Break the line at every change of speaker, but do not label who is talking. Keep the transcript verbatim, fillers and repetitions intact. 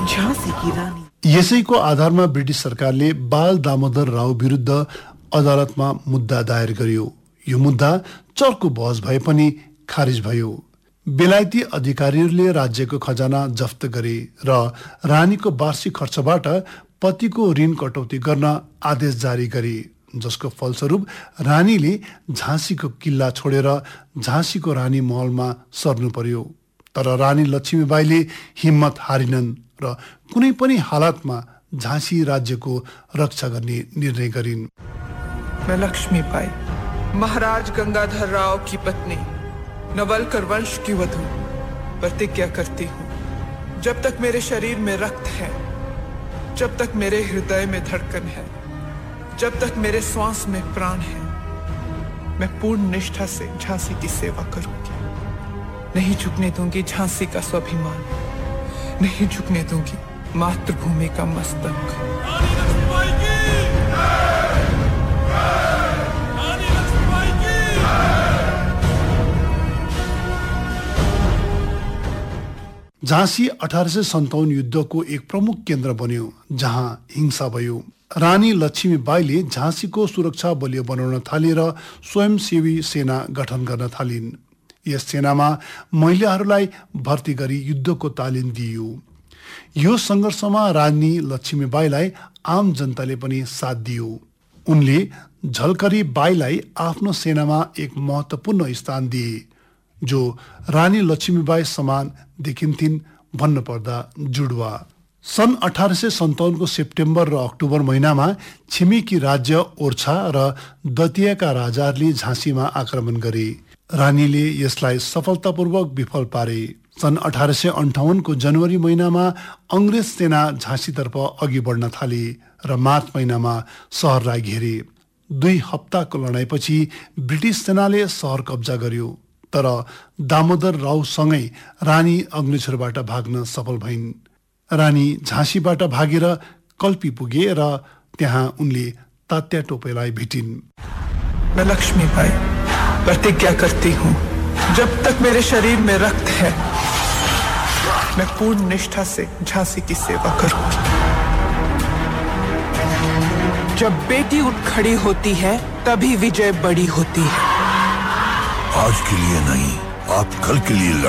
झांसी की रानी।
यसैको आधारमा ब्रिटिश सरकारले बाल दामोदर राव विरुद्ध अदालतमा मुद्दा दायर गर्यो। यो मुद्दा चर्को बहस भए पनि खारिज भयो। बेलायती अधिकारीहरूले राज्यको खजाना जफ्त गरे र रानीको वार्षिक खर्चबाट पतिको ऋण कटौती गर्न आदेश जारी गरे, जसको फलस्वरूप रानीले झाँसीको किल्ला छोडेर झाँसीको रानी महलमा सर्नु पर्यो। तर रानी लक्ष्मीबाईले हिम्मत हारिनन् र कुनै पनि हालतमा झाँसी राज्यको रक्षा गर्ने निर्णय गरिन्।
मैं लक्ष्मीबाई, महाराज गंगाधर राव की पत्नी, नवलकर वंश की वधू, प्रतिज्ञा करती हूँ, जब तक मेरे शरीर में रक्त है, जब तक मेरे हृदय में धड़कन है, जब तक मेरे श्वास में प्राण है, मैं पूर्ण निष्ठा से झांसी की सेवा करूंगी। नहीं झुकने दूंगी झांसी का स्वाभिमान, नहीं झुकने दूंगी मातृभूमि का मस्तक।
झाँसी अठारह सय सन्ताउन्न युद्धको एक प्रमुख केन्द्र बन्यो, जहाँ हिंसा भयो। रानी लक्ष्मीबाईले झाँसीको सुरक्षा बलियो बनाउन थाले र स्वयंसेवी सेना गठन गर्न थालिन्। यस सेनामा महिलाहरूलाई भर्ती गरी युद्धको तालिम दिइयो। यो सङ्घर्षमा रानी लक्ष्मीबाईलाई आम जनताले पनि साथ दियो। उनले झलकरी बाईलाई आफ्नो सेनामा एक महत्त्वपूर्ण स्थान दिए, जो रानी लक्ष्मीबाई समान देखिन्थिन् भन्न पर्दा जुडवा। सन् अठारह सय सन्ताउन्नको सेप्टेम्बर र अक्टोबर महिनामा छिमेकी राज्य ओर्छा र दतियाका राजाहरूले झाँसीमा आक्रमण गरे। रानीले यसलाई सफलतापूर्वक विफल पारे। सन् अठारह सय अन्ठाउन्नको जनवरी महिनामा अङ्ग्रेज सेना झाँसीतर्फ अघि बढ्न थाले र मार्च महिनामा सहरलाई घेरे। दुई हप्ताको लडाईँपछि ब्रिटिस सेनाले सहर कब्जा गर्यो, तर दामोदर रावसँगै रानी अग्निछोरबाट भाग्न सफल भइन्। रानी झाँसीबाट भागेर कल्पी पुगे र त्यहाँ उनले तात्या टोपेलाई भेटिन्।
मैं लक्ष्मीबाई प्रतिज्ञा करती हूँ, जब तक मेरे शरीर में रक्त है, मैं पूर्ण निष्ठा से झांसी की सेवा करूंगी। जब बेटी उठ खड़ी होती है, तभी विजय बड़ी होती है।
आज के लिए नहीं, आप कल के लिए